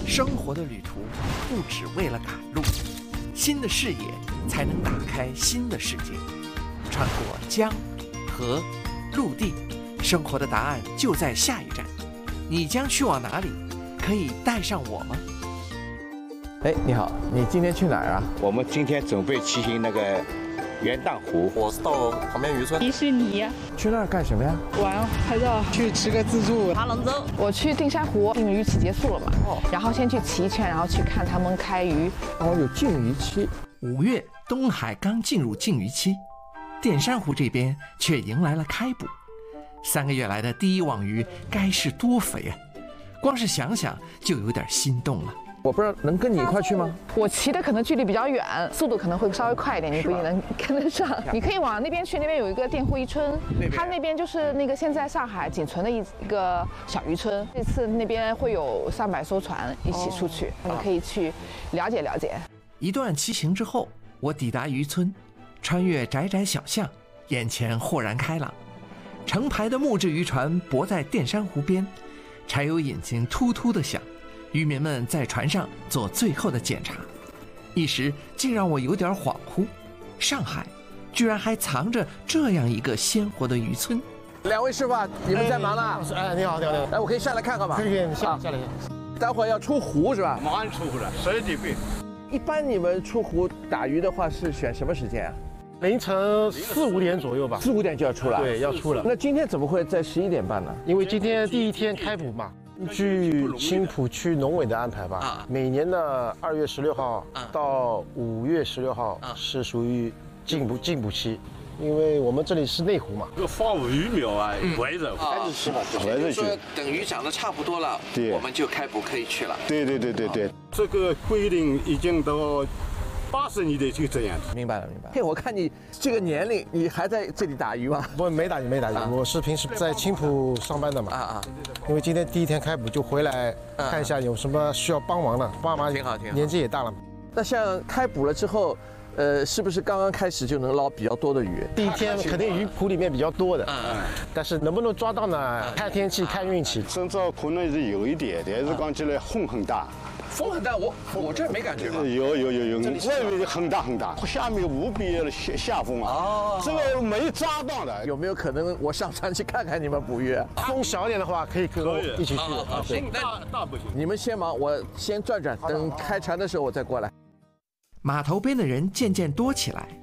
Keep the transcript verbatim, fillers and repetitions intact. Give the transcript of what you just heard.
生活的旅途不只为了赶路，新的视野才能打开新的世界。穿过江、河、陆地，生活的答案就在下一站。你将去往哪里？可以带上我吗？哎，你好，你今天去哪儿啊？ 我们今天准备骑行那个元旦湖。 我是到旁边渔村。 迪士尼。 去那儿干什么呀？ 玩拍照。 去吃个自助。 爬龙舟。 我去定山湖，禁渔期结束了嘛，哦，然后先去骑一圈，然后去看他们开渔。 哦，有禁渔期。五月，东海刚进入禁渔期，淀山湖这边却迎来了开捕。三个月来的第一网鱼该是多肥啊！光是想想就有点心动了。我不知道能跟你一块去吗？ 我骑的可能距离比较远，速度可能会稍微快一点，你不一定能跟得上。你可以往那边去，那边有一个佃户渔村，它那边就是那个现在上海仅存的一一个小渔村。这次那边会有上百艘船一起出去，你可以去了解了解。 一段骑行之后，我抵达渔村，穿越窄窄小巷，眼前豁然开朗。成排的木质渔船泊在淀山湖边，柴油引擎突突地响，渔民们在船上做最后的检查，一时竟让我有点恍惚。上海居然还藏着这样一个鲜活的渔村。两位师傅，你们在忙呢？ 哎，你好，你好，你好。 哎，我可以下来看看吗？ 可以，可以，下下来。 待会儿要出湖是吧？ 马上出湖了，十二点半。 一般你们出湖打鱼的话是选什么时间啊？ 凌晨四五点左右吧， 四五点就要出了。 对，要出了。 那今天怎么会在十一点半呢？ 因为今天第一天开捕嘛，据青浦区农委的安排吧，啊、每年的二月十六号到五月十六号是属于禁捕禁捕期，因为我们这里是内湖嘛。 这个放鱼苗啊，围着还是去吧，还是去。 等鱼长得差不多了， 对， 我们就开捕可以去了。 对对对对对， 这个规定已经到。八十年代就这样子， 明白了，明白了。嘿，我看你这个年龄，你还在这里打鱼吗？ 不，没打鱼，没打鱼。啊、我是平时在青浦上班的嘛。啊啊。因为今天第一天开捕，就回来看一下有什么需要帮忙的。爸妈挺好，挺好。 年纪也大了。 那像开捕了之后，呃，是不是刚刚开始就能捞比较多的鱼？ 第一天肯定鱼谱里面比较多的。嗯。但是能不能抓到呢？看天气，看运气。 身上可能是有一点，但是讲起来风很大。 风很大，我我这没感觉吧？ 有有有有，外面很大很大，下面无比的下下风啊！哦，这个没抓到的， 有没有可能我上船去看看你们捕鱼？ 风小一点的话，可以跟我一起去。 啊，风大大不行。 你们先忙，我先转转，等开船的时候我再过来。码头边的人渐渐多起来，